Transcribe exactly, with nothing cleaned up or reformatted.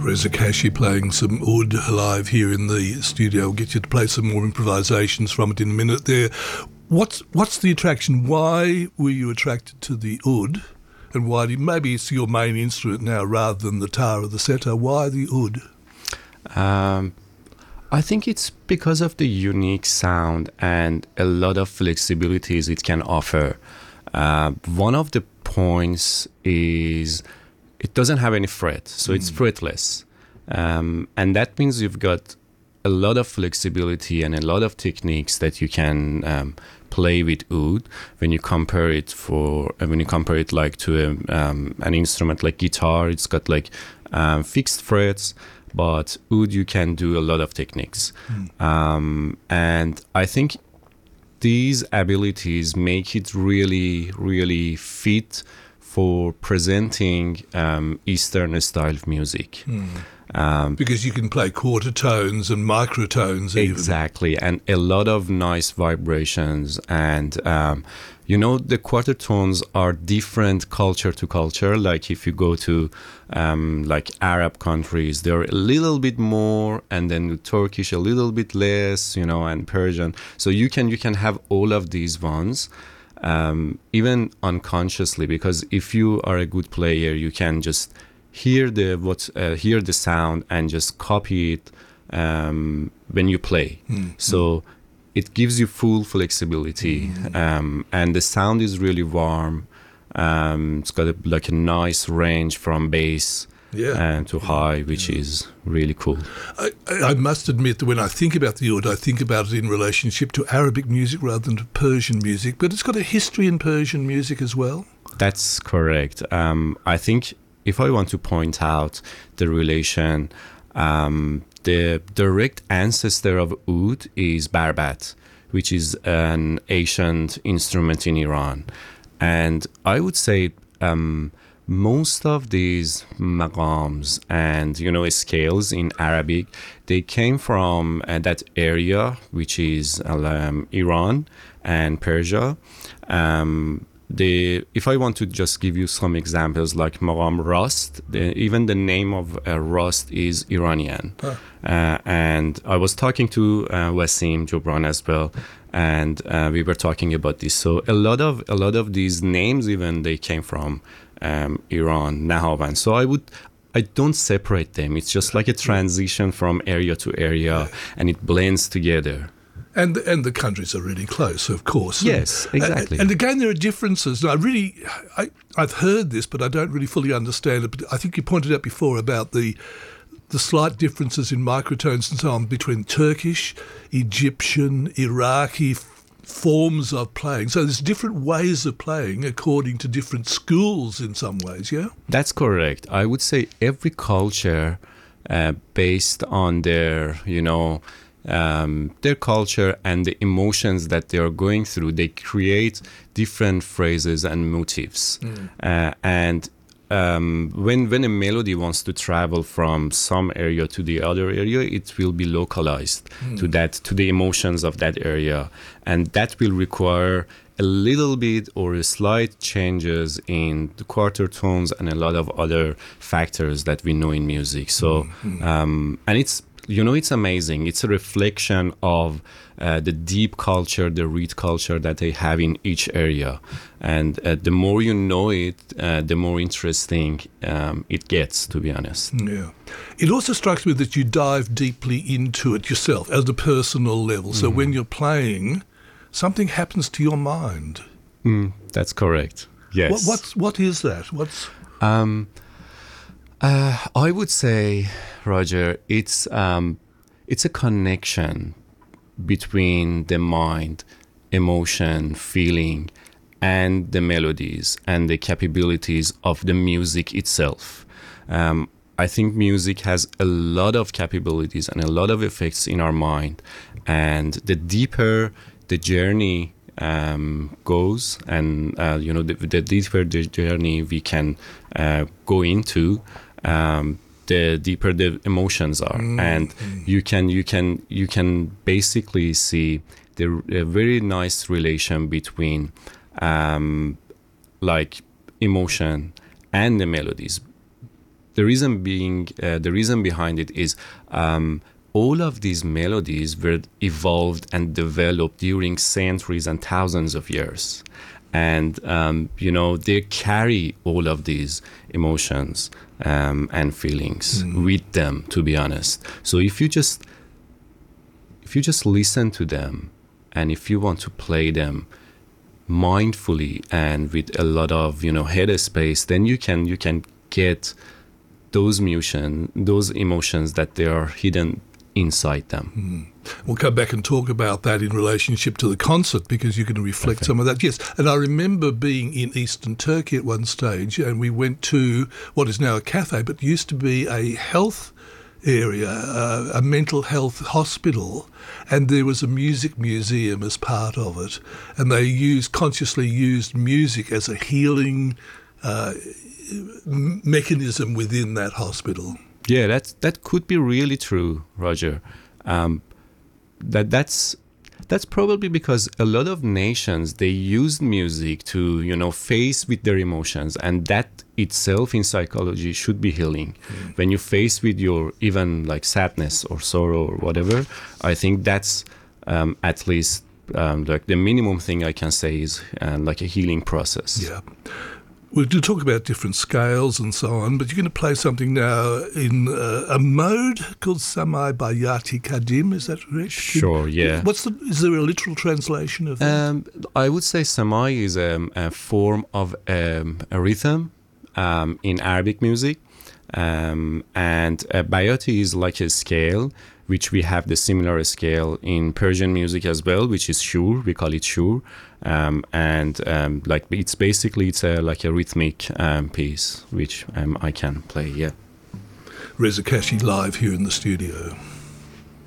Reza Kashi playing some oud live here in the studio. We'll get you to play some more improvisations from it in a minute there. What's what's the attraction? Why were you attracted to the oud? And why do you, maybe it's your main instrument now rather than the tar or the setar? Why the oud? Um, I think it's because of the unique sound and a lot of flexibilities it can offer. Uh, one of the points is it doesn't have any fret, so mm. it's fretless. Um, and that means you've got a lot of flexibility and a lot of techniques that you can um, play with oud when you compare it for uh, when you compare it like to a, um, an instrument like guitar. It's got like um, fixed frets, but oud you can do a lot of techniques. Mm. Um, and I think these abilities make it really, really fit for presenting um, Eastern style of music. Mm. Um, because you can play quarter tones and microtones. Exactly, even. And a lot of nice vibrations. And, um, you know, the quarter tones are different culture to culture. Like if you go to um, like Arab countries, they're a little bit more, and then Turkish a little bit less, you know, and Persian. So you can you can have all of these ones. Um, even unconsciously, because if you are a good player, you can just hear the what uh, hear the sound and just copy it um, when you play. Mm. So it gives you full flexibility, mm. um, and the sound is really warm. Um, it's got a, like a nice range from bass yeah. and to high, which yeah. is really cool. I, I must admit that when I think about the oud, I think about it in relationship to Arabic music rather than to Persian music, but it's got a history in Persian music as well. That's correct. Um, I think if I want to point out the relation, um, the direct ancestor of oud is barbat, which is an ancient instrument in Iran. And I would say um, most of these maqams and, you know, scales in Arabic, they came from uh, that area, which is um, Iran and Persia. Um, The, if I want to just give you some examples, like maqam rast, the, even the name of uh, rast is Iranian. Huh. Uh, and I was talking to uh, Wasim Jobran as well, and uh, we were talking about this. So a lot of a lot of these names, even they came from um, Iran, Nahavan. So I would. I don't separate them. It's just like a transition from area to area, yeah. and it blends together. And and the countries are really close, of course. Yes, and, exactly. And, and again, there are differences. Now, I really, I, I've heard this, but I don't really fully understand it. But I think you pointed out before about the the slight differences in microtones and so on between Turkish, Egyptian, Iraqi f- forms of playing. So there's different ways of playing according to different schools in some ways, yeah? That's correct. I would say every culture, uh, based on their, you know, Um, their culture and the emotions that they are going through, they create different phrases and motifs. Mm. Uh, and um, when when a melody wants to travel from some area to the other area, it will be localized mm. to that to the emotions of that area, and that will require a little bit or a slight changes in the quarter tones and a lot of other factors that we know in music. So, mm. um, and it's You know, it's amazing. It's a reflection of uh, the deep culture, the reed culture that they have in each area. And uh, the more you know it, uh, the more interesting um, it gets, to be honest. Yeah. It also strikes me that you dive deeply into it yourself at a personal level. So mm. when you're playing, something happens to your mind. Mm, that's correct. Yes. What, what's, what is that? What's... Um, Uh, I would say, Roger, it's um, it's a connection between the mind, emotion, feeling, and the melodies and the capabilities of the music itself. Um, I think music has a lot of capabilities and a lot of effects in our mind. And the deeper the journey um, goes, and uh, you know, the, the deeper the journey we can uh, go into, Um, the deeper the emotions are, mm. and you can you can you can basically see the a very nice relation between um, like emotion and the melodies. the reason being, uh, the reason behind it is um, all of these melodies were evolved and developed during centuries and thousands of years. And, um, you know, they carry all of these emotions um, and feelings mm. with them, to be honest. So if you just, if you just listen to them, and if you want to play them mindfully and with a lot of, you know, head space, then you can, you can get those emotion, those emotions that they are hidden inside them. Mm. We'll come back and talk about that in relationship to the concert, because you can reflect okay. some of that. Yes, and I remember being in Eastern Turkey at one stage, and we went to what is now a cafe, but used to be a health area, uh, a mental health hospital, and there was a music museum as part of it, and they used consciously used music as a healing uh, mechanism within that hospital. Yeah, that's, that could be really true, Roger. Um, that that's that's probably because a lot of nations, they use music to, you know, face with their emotions, and that itself in psychology should be healing. Mm. When you face with your even like sadness or sorrow or whatever, I think that's um, at least um, like the minimum thing I can say is uh, like a healing process. Yeah. We'll do talk about different scales and so on, but you're going to play something now in uh, a mode called Samai Bayati Kadim, is that correct? Sure, yeah. What's the, is there a literal translation of that? Um, I would say Samai is a, a form of um, a rhythm um, in Arabic music, um, and uh, Bayati is like a scale, which we have the similar scale in Persian music as well, which is shur, we call it shur. Um, and um, like it's basically it's a, like a rhythmic um, piece which um, I can play. Yeah. Reza Kashi live here in the studio.